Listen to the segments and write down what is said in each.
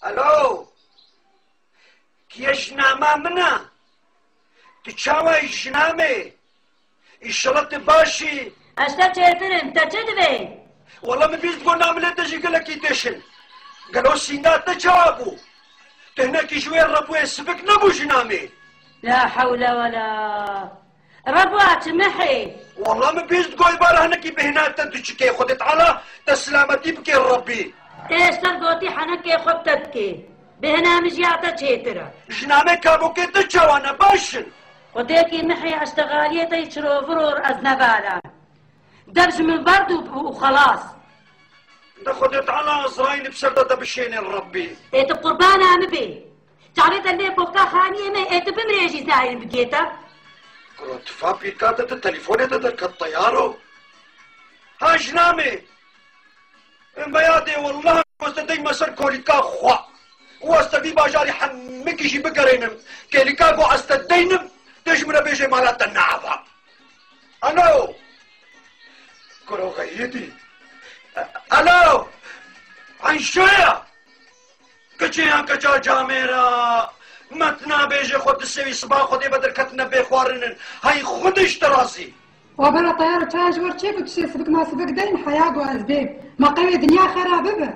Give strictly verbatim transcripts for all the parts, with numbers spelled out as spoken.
الو کیشنامه منه تو چاوه ژنامه ئیشەڵەت باشی ئەشتا چێترم تە چ دەبێ وەڵام من بیست بۆ ناملێ دەژی گەلەکی دەشن گەلۆ سینات نەچاوا بوو تهنەکی ژوێ ڕەبووێ سبک نەبوو ژنامێ لا حول ولا ڕەبووە چ مەحێ وەڵام من بیست گۆی بارهەنەکی بهێناتە دووچکێ خودت عەلا دە سلامەتی بکێ ڕەبی ئێستا گۆتی حەنەکێ خۆتە بکێ بهێنامیش یاتە چێترە ژنامێ کابووکێ دەچاوانە باشن خودێکی محی ئەشتەغالیەتەی چرۆڤڕۆر ئەزنەبارە دەبژ من بەرد و خەلاص دە خودت عەلا ئەزراییل بسەردە دەبشێنێ ڕەبی ئێتە قوربانامە بێ چاوێتە لێ کۆفتا خانی ئێمە ئێتە بمرێژی زاین بگێتە گڕۆ تفا پیرکاتەتە تەلیفۆنێتە دەرکەت تەیارۆ ها ژنامێ ئێم بەیادێ وەڵڵا وەستە دەیمە سەر کۆلیکا خوا وەستە بی باژاری حەمێکیشی بگەڕێنم کێلیکا بۆ ئەستە دەینم دەژمرە بێژێ مالاتە ناوە ئەلۆ گڕۆ غەیەتی ئەلۆ عەیشەیە کەچیان کەچا جامێرە مەت نابێژێ خۆ دسێوی سبا خۆدێ بە دەرکەتنە بێ خوارنن هەی خودش دەڕازی وبرا طيارة تاج ورتشيك وتشي سبك ما سبك دين حياة وأزبيب ما قوي دنيا خرابة به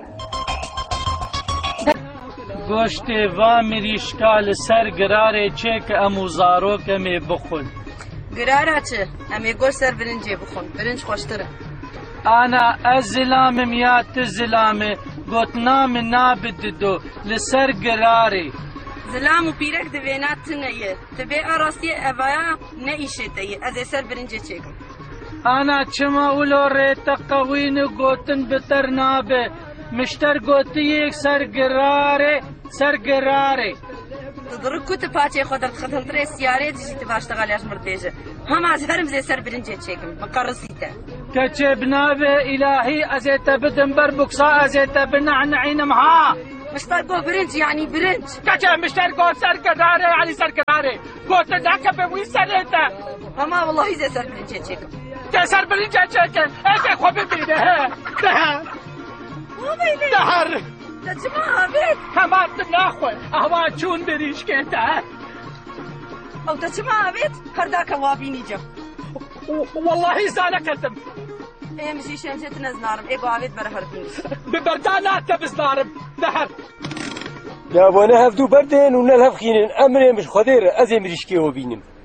گۆشتێ وا مریشکا لەسەر گرارێ چێ کە ئەم و زارۆکەمێ بخۆن گرارە چ ئەمێ گۆشت سەر برنجێ بخۆن برنج خۆشترە ئانا ئە زلامم یا ت زلامێ گۆتنامە نابددۆ لەسەر گرارێ زلام و پیرەک دەوێنات تنەیە دەبێ ئاڕاستیە ئەڤایە نەئیشێتەیە ئەزێ سەر برنجێ چێکم ئانا چما ولۆ ڕێتە قەوینە گۆتن بتەر نابێ مشتەر گۆتیەک سەر گرارێ سەر گرارێ دڕک کوتە پاچێ خۆ دەرخەتەنترێ سیارێ دژیتە باشتەغالیاش مردێژە هەماز هەرم زێ سەر برنجێ چێکم بەقەڕسیتە کەچێ بنابێ ئیلاهی ئەزێتە بدم بەر بوکسا ئەزێتە بنەعنەعینم ها مشتەر گۆ برنج یعنی برنج کەچێ مشتەر گۆ سەر گرارێ عەلی سەر گرارێ گۆتە داکە بێ وی سەرێتە هەما وەڵڵاهی زێ سەر برنجێ چێکم تێ سەر برنجێ چێکم ئێکێ خۆ ببینە هێ دهر دەچما ئاوێت هەمان ناخۆی ئەوا چوون بریشکێتە ئەو دەچما ئاوێت هەرداکە وابینی جەم وەڵڵاهی زانەکەتم ئێمەشی شێنجێت نەزنارم ئێگۆ ئاوێت بەرە هەربین ببەردا ناتە بزنارم دەهەر دابۆنە هەفتوو بەردێن و نەل هەفخینن ئەمرێ مش خۆدێرە ئەزێ مریشکێوە بینم